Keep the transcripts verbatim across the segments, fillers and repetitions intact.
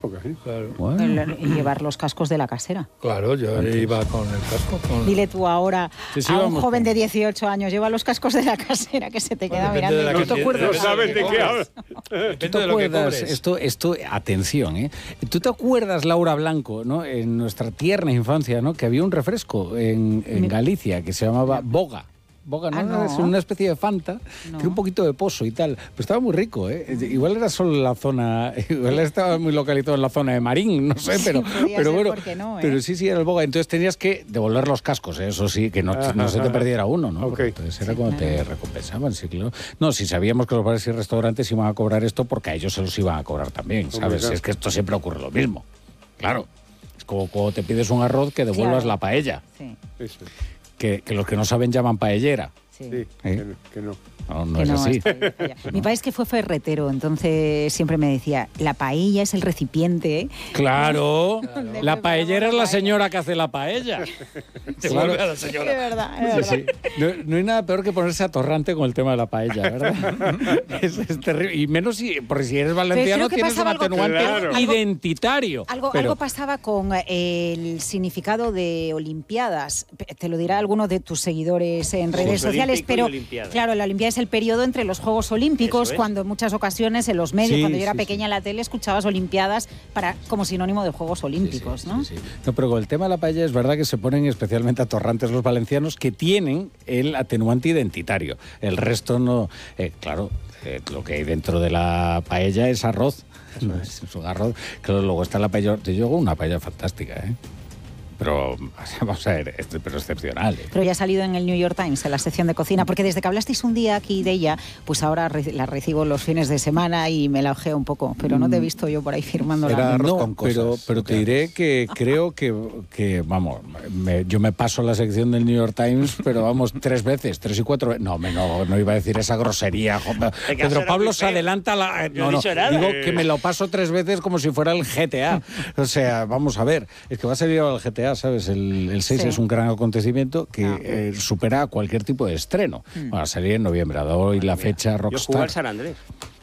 Okay, claro. Bueno. Y llevar los cascos de la casera. Claro, yo Antes. iba con el casco. Con... Dile tú ahora sí, sí, a un joven con... de dieciocho años, lleva los cascos de la casera, que se te queda bueno, mirando. ¿No te acuerdas? No sabes de qué hablas. ¿Tú te acuerdas? Esto, esto, atención, ¿eh? ¿Tú te acuerdas, Laura Blanco, ¿no? En nuestra tierna infancia, ¿no? Que había un refresco en, en Galicia que se llamaba Boga. Boga, ¿no? Ah, no. Es una especie de Fanta, no. Tiene un poquito de pozo y tal. Pero estaba muy rico, ¿eh? Igual era solo en la zona, igual estaba muy localizado en la zona de Marín, no sé, pero, sí, pero bueno. No, ¿eh? Pero sí, sí, era el Boga. Entonces tenías que devolver los cascos, ¿eh? Eso sí, que no, no se te perdiera uno, ¿no? Okay. Entonces era sí, cuando claro. te recompensaban, sí, claro. No, si sabíamos que los bares y restaurantes iban a cobrar esto porque a ellos se los iban a cobrar también, ¿sabes? Claro. Es que esto siempre ocurre lo mismo. Claro. Es como cuando te pides un arroz que devuelvas claro. la paella. Sí. Eso. Que, que los que no saben llaman paellera. Sí. Sí, ¿Eh? que, no, que no. No, no Que es no, así. está ahí, está allá. Mi padre es que fue ferretero, entonces siempre me decía, la paella es el recipiente. Claro, claro. La paellera es la señora que hace la paella. Te Claro. vuelve a la señora. Es verdad, es Sí, verdad. sí. No, no hay nada peor que ponerse atorrante con el tema de la paella, ¿verdad? es, es terrible. Y menos si, porque si eres valenciano que tienes un pasaba algo- atenuante Claro. identitario. Algo, pero, algo pasaba con eh, el significado de Olimpiadas. Pe- Te lo dirá alguno de tus seguidores en redes Juegos sociales, Olímpico y pero Olimpiada. claro, la Olimpiada es el periodo entre los Juegos Olímpicos, Eso es. cuando en muchas ocasiones en los medios, Sí, cuando yo era sí, pequeña sí. en la tele, escuchabas Olimpiadas para, como sinónimo de Juegos Olímpicos, Sí, sí, ¿no? sí, sí. No, pero con el tema de la paella es verdad que se ponen especialmente atorrantes los valencianos que tienen el atenuante identitario. El resto no... eh, claro, eh, lo que hay dentro de la paella es arroz. Es. es un arroz. Claro, luego está la paella... Yo hago una paella fantástica, ¿eh? Pero, vamos a ver, pero excepcional. ¿eh? Pero ya ha salido en el New York Times, en la sección de cocina, porque desde que hablasteis un día aquí de ella, pues ahora re- la recibo los fines de semana y me la ojeo un poco, pero no te he visto yo por ahí firmándola. Era arroz No, con cosas, pero, pero te diré que creo que, que vamos, me- yo me paso la sección del New York Times, pero vamos, tres veces, tres y cuatro veces. No, me- no, no iba a decir esa grosería. jo- Pedro Pablo se adelanta la... Yo no No, he no, dicho nada. digo que me lo paso tres veces como si fuera el G T A. O sea, vamos a ver, es que va a salir ahora el G T A, ¿sabes? El, el seis Sí. es un gran acontecimiento que Ah. eh, supera cualquier tipo de estreno. Mm. Va a salir en noviembre, ha dado hoy la Mira, fecha Yo jugué Rockstar. al San Andrés,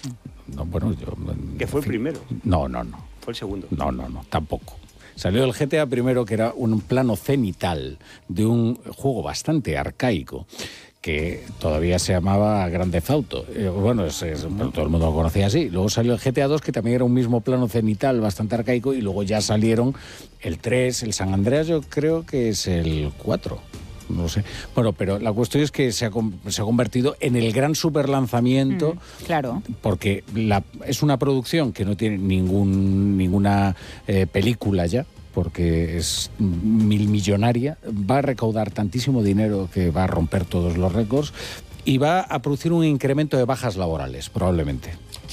No, bueno, yo... que fue el primero, No, no, no. fue el segundo. No, no, no, tampoco. Salió el G T A primero, que era un plano cenital de un juego bastante arcaico que todavía se llamaba Grand Theft Auto. Eh, bueno, es, es- todo el mundo lo conocía así. Luego salió el G T A dos, que también era un mismo plano cenital bastante arcaico, y luego ya salieron el tres, el San Andreas, yo creo que es el cuatro. No lo sé. Bueno, pero la cuestión es que se ha, con- se ha convertido en el gran superlanzamiento. Mm, claro. Porque la, es una producción que no tiene ningún, ninguna eh, película ya, porque es mil millonaria, va a recaudar tantísimo dinero que va a romper todos los récords y va a producir un incremento de bajas laborales, probablemente.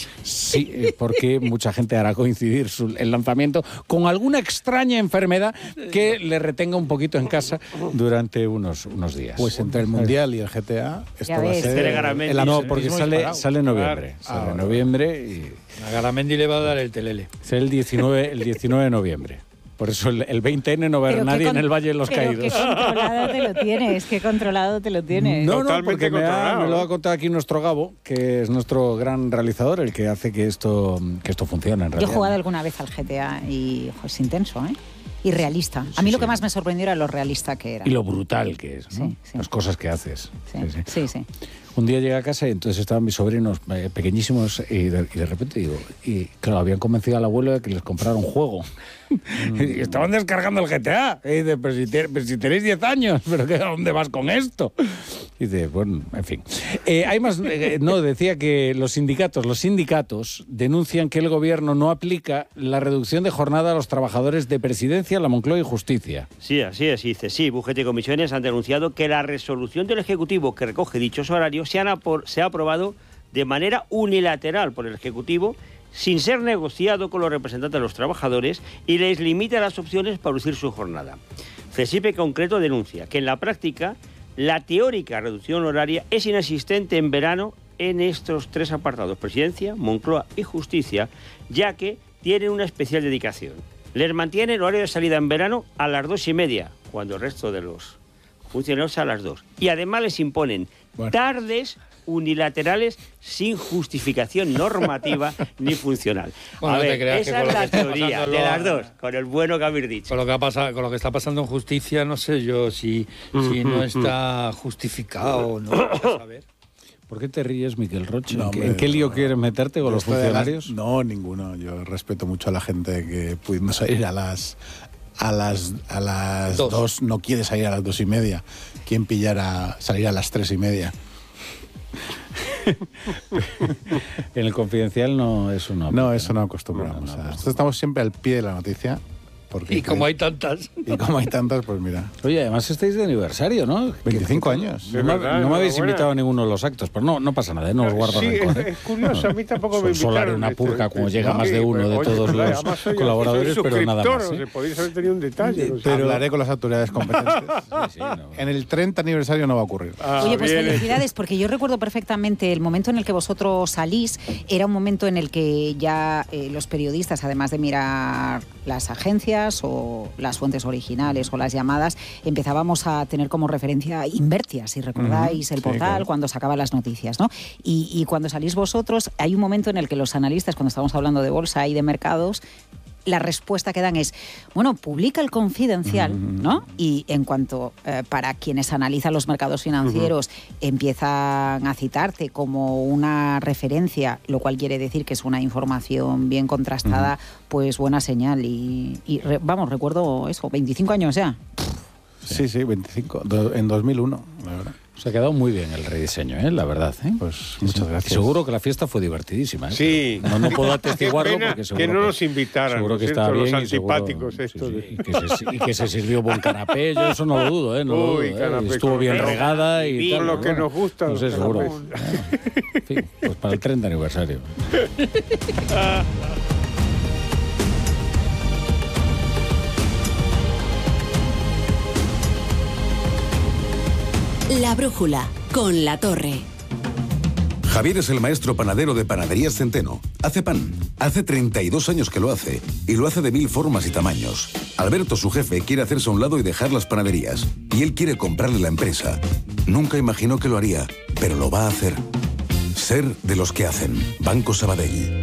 Sí, eh, porque mucha gente hará coincidir su- el lanzamiento con alguna extraña enfermedad que le retenga un poquito en casa durante unos, unos días. Pues entre el Mundial y el G T A, esto Ya va a ves. ser Tere Garamendi. el No, absurdismo porque sale, disparado. sale en noviembre. Ah, Sale en vale. noviembre y... A Garamendi le va a dar el telele. Es el diecinueve, el diecinueve de noviembre. Por eso el, el veinte ene no va a haber Pero qué nadie con- en el Valle de los pero Caídos. qué controlado te lo tienes, qué controlado te lo tienes. No, no, Totalmente porque me, ha- controlado. me lo ha contado aquí nuestro Gabo, que es nuestro gran realizador, el que hace que esto, que esto funcione en Yo realidad. he jugado alguna vez al G T A y jo, es intenso, ¿eh? Y realista. A Sí, mí lo sí. que más me sorprendió era lo realista que era. Y lo brutal que es, ¿no? Sí, sí. Las cosas que haces. Sí, Sí, sí. sí, sí. Un día llegué a casa y entonces estaban mis sobrinos eh, pequeñísimos y de, y de repente digo, y claro, habían convencido al abuelo de que les comprara un juego. Y estaban descargando el G T A. Y dice, pero si, te- pero si tenéis diez años, ¿pero qué, a dónde vas con esto? Y dice, bueno, en fin. Eh, hay más, eh, no, decía que los sindicatos, los sindicatos denuncian que el gobierno no aplica la reducción de jornada a los trabajadores de Presidencia, la Moncloa y Justicia. Sí, así es, dice, sí, Bufete y Comisiones han denunciado que la resolución del Ejecutivo que recoge dichos horarios se, han apor- se ha aprobado de manera unilateral por el Ejecutivo, sin ser negociado con los representantes de los trabajadores, y les limita las opciones para reducir su jornada. CESIPE en concreto denuncia que en la práctica la teórica reducción horaria es inexistente en verano en estos tres apartados, Presidencia, Moncloa y Justicia, ya que tienen una especial dedicación. Les mantienen el horario de salida en verano a las dos y media, cuando el resto de los funcionarios a las dos. Y además les imponen Bueno. tardes unilaterales sin justificación normativa ni funcional. Bueno, a no te ver, creas esa que con es lo la que está teoría pasando de lo- las dos, con el bueno que habéis dicho. Con lo que ha pasado, con lo que está pasando en justicia, no sé yo si, si no está justificado o no. A ver. ¿Por qué te ríes, Miquel Roche? No, ¿En qué- hombre, ¿En qué lío no. quieres meterte con los Esto de las- funcionarios? No, ninguno. Yo respeto mucho a la gente que pudiendo salir a las a las a las Dos. dos, no quiere salir a las dos y media. ¿Quién pillara salir a las tres y media? En el Confidencial no, eso no. No, aplica, eso no acostumbramos. No, no, no, a- no. Nosotros estamos siempre al pie de la noticia. Porque Y como hay tantas. y como hay tantas, pues mira. Oye, además estáis de aniversario, ¿no? veinticinco Que- años. No, De me, verdad, no me habéis enhorabuena. invitado a ninguno de los actos, pero no, no pasa nada, ¿eh? No os guardo Sí, rencor, es, ¿eh? es curioso, a mí tampoco me Solo haré invitaron. una purga Este, como este, llega más de sí, uno de oye, todos pero los además soy- colaboradores, soy pero nada suscriptor, más, o sea, ¿eh? podéis haber tenido un detalle. o sea. Pero- Hablaré con las autoridades competentes. Sí, sí, no. En el treinta aniversario no va a ocurrir. Ah, Oye, pues bien. felicidades, porque yo recuerdo perfectamente el momento en el que vosotros salís. Era un momento en el que ya eh, los periodistas, además de mirar las agencias o las fuentes originales o las llamadas, empezábamos a tener como referencia Invertia, si recordáis el sí, portal, claro. cuando sacaba las noticias, ¿no? Y, y cuando salís vosotros, hay un momento en el que los analistas, cuando estamos hablando de bolsa y de mercados, la respuesta que dan es, bueno, publica el Confidencial, ¿no? Y en cuanto, eh, para quienes analizan los mercados financieros, empiezan a citarte como una referencia, lo cual quiere decir que es una información bien contrastada, pues buena señal. Y, y re- vamos, recuerdo eso, veinticinco años ya. Sí, sí, veinticinco. Do- en dos mil uno, la verdad. Se ha quedado muy bien el rediseño, ¿eh? La verdad, ¿eh? Pues Sí, muchas sí. gracias. Y seguro que la fiesta fue divertidísima, ¿eh? Sí. No, no puedo Qué atestiguarlo pena porque seguro que no nos invitaran, seguro ¿no que es estaba cierto? bien Los y seguro- antipáticos sí, estos sí, de- y, que se, y que se sirvió buen canapé, yo eso no lo dudo, ¿eh? No lo Uy, dudo, ¿eh? canapé Estuvo con bien vino. regada y Vino, tal. lo que bueno, nos gusta, No sé, los seguro. canapés. En fin, pues para el treinta aniversario. La brújula, con La Torre. Javier es el maestro panadero de Panaderías Centeno. Hace pan. Hace treinta y dos años que lo hace. Y lo hace de mil formas y tamaños. Alberto, su jefe, quiere hacerse a un lado y dejar las panaderías. Y él quiere comprarle la empresa. Nunca imaginó que lo haría, pero lo va a hacer. Ser de los que hacen. Banco Sabadell.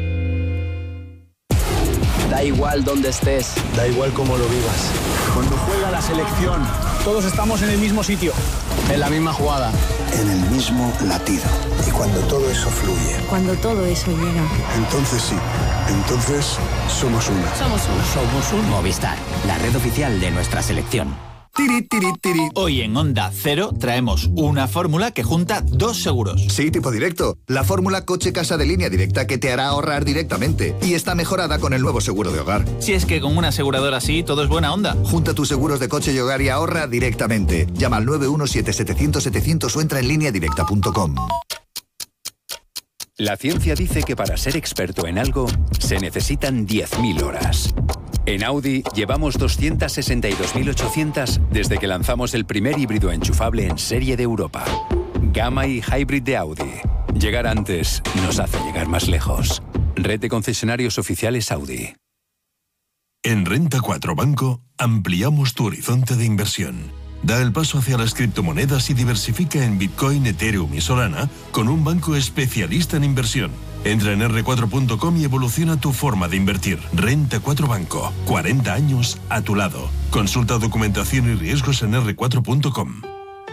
Da igual dónde estés, da igual cómo lo vivas. Cuando juega la selección, todos estamos en el mismo sitio, en la misma jugada. En el mismo latido. Y cuando todo eso fluye, Cuando todo eso llega. entonces sí, entonces somos uno. Somos uno. Somos un Movistar, la red oficial de nuestra selección. Tiri, tiri, tiri. Hoy en Onda Cero traemos una fórmula que junta dos seguros. Sí, tipo directo. La fórmula coche-casa de línea directa que te hará ahorrar directamente. Y está mejorada con el nuevo seguro de hogar. Si es que con una aseguradora así todo es buena onda. Junta tus seguros de coche y hogar y ahorra directamente. Llama al nueve uno siete siete cero cero siete cero cero o entra en línea directa punto com. La ciencia dice que para ser experto en algo se necesitan diez mil horas. En Audi llevamos doscientas sesenta y dos mil ochocientas desde que lanzamos el primer híbrido enchufable en serie de Europa. Gamma y Hybrid de Audi. Llegar antes nos hace llegar más lejos. Red de concesionarios oficiales Audi. En Renta cuatro Banco ampliamos tu horizonte de inversión. Da el paso hacia las criptomonedas y diversifica en Bitcoin, Ethereum y Solana con un banco especialista en inversión. Entra en erre cuatro punto com y evoluciona tu forma de invertir. Renta cuatro Banco. cuarenta años a tu lado. Consulta documentación y riesgos en erre cuatro punto com.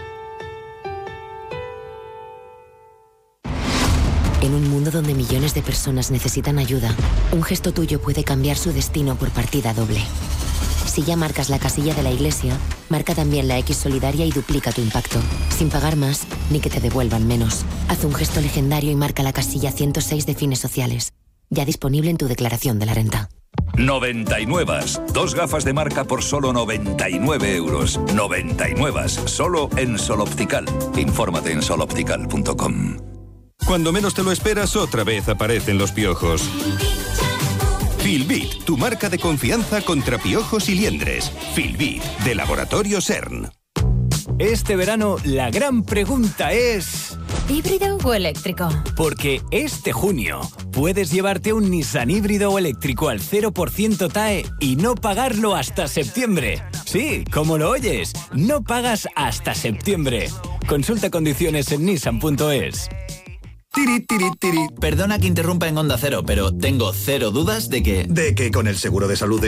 En un mundo donde millones de personas necesitan ayuda, un gesto tuyo puede cambiar su destino por partida doble. Si ya marcas la casilla de la iglesia, marca también la X solidaria y duplica tu impacto. Sin pagar más, ni que te devuelvan menos. Haz un gesto legendario y marca la casilla ciento seis de Fines Sociales. Ya disponible en tu declaración de la renta. noventa y nueve. Dos gafas de marca por solo noventa y nueve euros. noventa y nueve. Solo en Sol Optical. Infórmate en sol optical punto com. Cuando menos te lo esperas, otra vez aparecen los piojos. Filbit, tu marca de confianza contra piojos y liendres. Filbit, de Laboratorio CERN. Este verano, la gran pregunta es... ¿híbrido o eléctrico? Porque este junio puedes llevarte un Nissan híbrido o eléctrico al cero por ciento T A E y no pagarlo hasta septiembre. Sí, como lo oyes, no pagas hasta septiembre. Consulta condiciones en nissan punto es. Tiri, tiri, tiri. Perdona que interrumpa en Onda Cero, pero tengo cero dudas de que... De que con el seguro de salud del